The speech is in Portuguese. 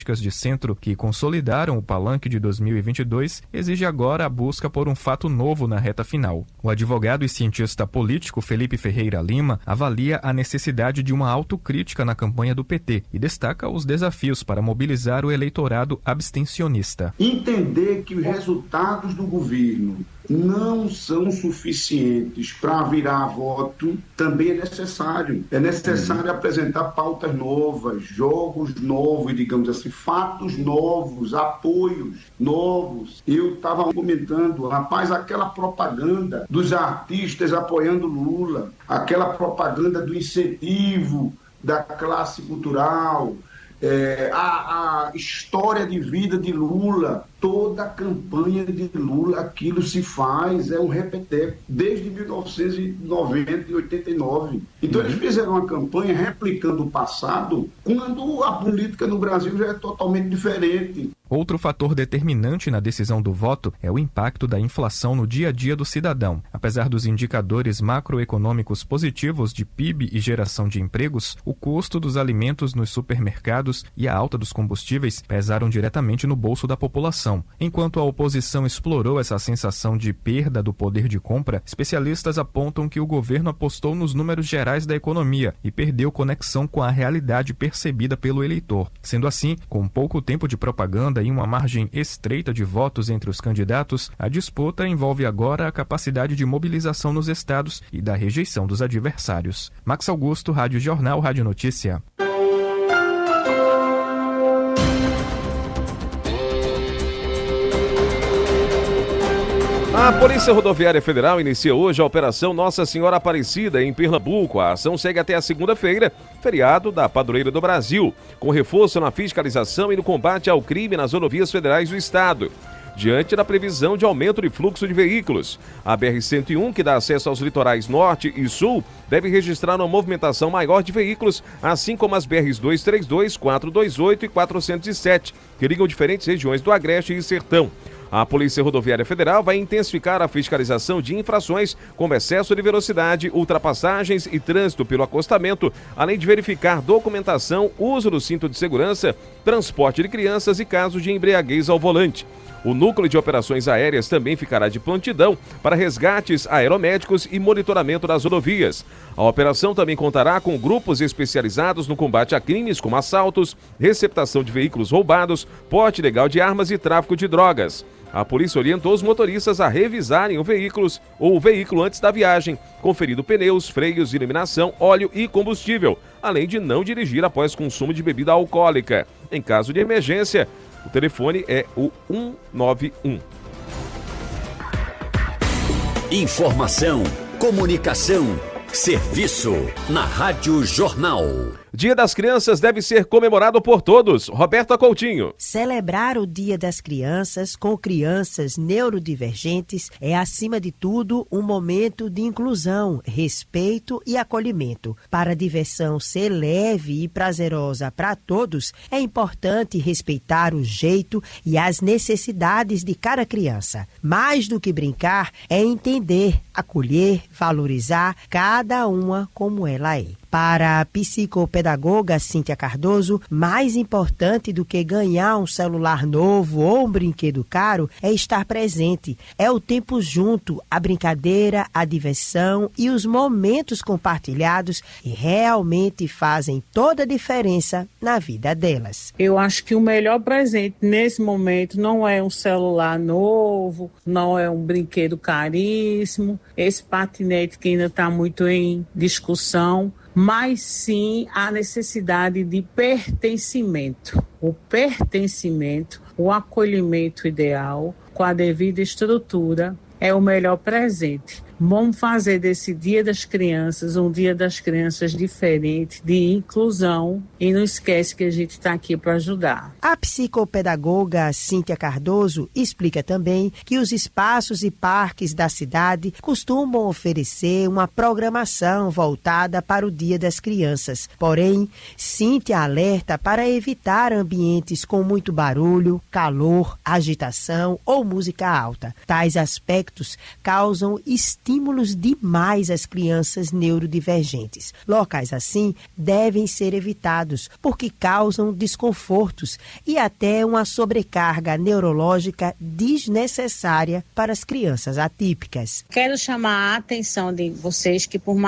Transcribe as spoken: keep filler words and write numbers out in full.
de centro que consolidaram o palanque de dois mil e vinte e dois, exige agora a busca por um fato novo na reta final. O advogado e cientista político Felipe Ferreira Lima avalia a necessidade de uma autocrítica na campanha do P T e destaca os desafios para mobilizar o eleitorado abstencionista. Entender que os resultados do governo não são suficientes para virar voto também é necessário. É necessário uhum. apresentar pautas novas, jogos novos, digamos assim, fatos novos, apoios novos. Eu estava comentando, rapaz, aquela propaganda dos artistas apoiando Lula, aquela propaganda do incentivo da classe cultural, É, a, a história de vida de Lula, toda a campanha de Lula, aquilo se faz, é um repeteco, desde mil novecentos e noventa e oitenta e nove. Então eles fizeram uma campanha replicando o passado, quando a política no Brasil já é totalmente diferente. Outro fator determinante na decisão do voto é o impacto da inflação no dia a dia do cidadão. Apesar dos indicadores macroeconômicos positivos de P I B e geração de empregos, o custo dos alimentos nos supermercados e a alta dos combustíveis pesaram diretamente no bolso da população. Enquanto a oposição explorou essa sensação de perda do poder de compra, especialistas apontam que o governo apostou nos números gerais da economia e perdeu conexão com a realidade percebida pelo eleitor. Sendo assim, com pouco tempo de propaganda e uma margem estreita de votos entre os candidatos, a disputa envolve agora a capacidade de mobilização nos estados e da rejeição dos adversários. Max Augusto, Rádio Jornal, Rádio Notícia. A Polícia Rodoviária Federal inicia hoje a Operação Nossa Senhora Aparecida em Pernambuco. A ação segue até a segunda-feira, feriado da Padroeira do Brasil, com reforço na fiscalização e no combate ao crime nas rodovias federais do estado. Diante da previsão de aumento de fluxo de veículos, a B R cento e um, que dá acesso aos litorais norte e sul, deve registrar uma movimentação maior de veículos, assim como as B Rs duzentos e trinta e dois, quatrocentos e vinte e oito e quatrocentos e sete, que ligam diferentes regiões do Agreste e Sertão. A Polícia Rodoviária Federal vai intensificar a fiscalização de infrações como excesso de velocidade, ultrapassagens e trânsito pelo acostamento, além de verificar documentação, uso do cinto de segurança, transporte de crianças e casos de embriaguez ao volante. O Núcleo de Operações Aéreas também ficará de prontidão para resgates aeromédicos e monitoramento das rodovias. A operação também contará com grupos especializados no combate a crimes como assaltos, receptação de veículos roubados, porte ilegal de armas e tráfico de drogas. A polícia orientou os motoristas a revisarem o veículos ou o veículo antes da viagem, conferindo pneus, freios, iluminação, óleo e combustível, além de não dirigir após consumo de bebida alcoólica. Em caso de emergência, o telefone é o um nove um. Informação, comunicação, serviço na Rádio Jornal. Dia das Crianças deve ser comemorado por todos. Roberta Coutinho. Celebrar o Dia das Crianças com crianças neurodivergentes é, acima de tudo, um momento de inclusão, respeito e acolhimento. Para a diversão ser leve e prazerosa para todos, é importante respeitar o jeito e as necessidades de cada criança. Mais do que brincar, é entender, acolher, valorizar cada uma como ela é. Para a psicopedagoga Cíntia Cardoso, mais importante do que ganhar um celular novo ou um brinquedo caro é estar presente. É o tempo junto, a brincadeira, a diversão e os momentos compartilhados que realmente fazem toda a diferença na vida delas. Eu acho que o melhor presente nesse momento não é um celular novo, não é um brinquedo caríssimo, esse patinete que ainda está muito em discussão, mas sim a necessidade de pertencimento. O pertencimento, o acolhimento ideal, com a devida estrutura, é o melhor presente. Vamos fazer desse Dia das Crianças um Dia das Crianças diferente, de inclusão, e não esquece que a gente está aqui para ajudar. A psicopedagoga Cíntia Cardoso explica também que os espaços e parques da cidade costumam oferecer uma programação voltada para o Dia das Crianças. Porém, Cíntia alerta para evitar ambientes com muito barulho, calor, agitação ou música alta. Tais aspectos causam estímulo estímulos demais às crianças neurodivergentes. Locais assim devem ser evitados, porque causam desconfortos e até uma sobrecarga neurológica desnecessária para as crianças atípicas. Quero chamar a atenção de vocês que, por mais